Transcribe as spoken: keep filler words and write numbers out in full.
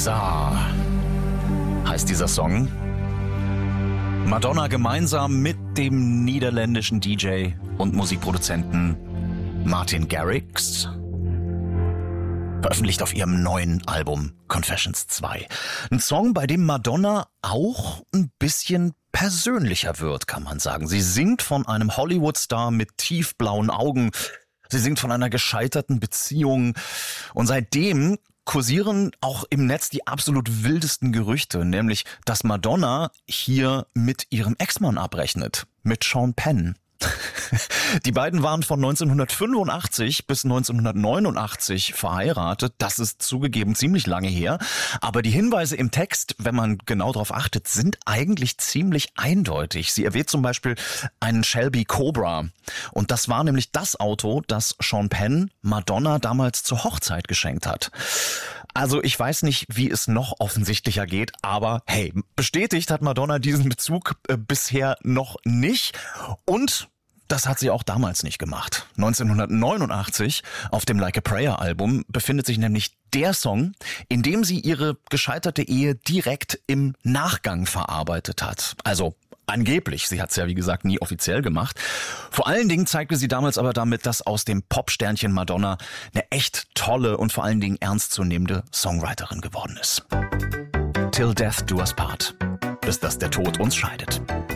Bizarre heißt dieser Song. Madonna gemeinsam mit dem niederländischen D J und Musikproduzenten Martin Garrix veröffentlicht auf ihrem neuen Album Confessions zwei. Ein Song, bei dem Madonna auch ein bisschen persönlicher wird, kann man sagen. Sie singt von einem Hollywood-Star mit tiefblauen Augen. Sie singt von einer gescheiterten Beziehung. Und seitdem kursieren auch im Netz die absolut wildesten Gerüchte, nämlich, dass Madonna hier mit ihrem Ex-Mann abrechnet, mit Sean Penn. Die beiden waren von neunzehnhundertfünfundachtzig bis neunzehnhundertneunundachtzig verheiratet. Das ist zugegeben ziemlich lange her. Aber die Hinweise im Text, wenn man genau darauf achtet, sind eigentlich ziemlich eindeutig. Sie erwähnt zum Beispiel einen Shelby Cobra. Und das war nämlich das Auto, das Sean Penn Madonna damals zur Hochzeit geschenkt hat. Also ich weiß nicht, wie es noch offensichtlicher geht, aber hey, bestätigt hat Madonna diesen Bezug äh, bisher noch nicht. Und das hat sie auch damals nicht gemacht. neunzehnhundertneunundachtzig auf dem Like a Prayer Album befindet sich nämlich der Song, in dem sie ihre gescheiterte Ehe direkt im Nachgang verarbeitet hat. Also angeblich, sie hat es ja wie gesagt nie offiziell gemacht. Vor allen Dingen zeigte sie damals aber damit, dass aus dem Popsternchen Madonna eine echt tolle und vor allen Dingen ernstzunehmende Songwriterin geworden ist. Till Death Do Us Part, bis dass der Tod uns scheidet.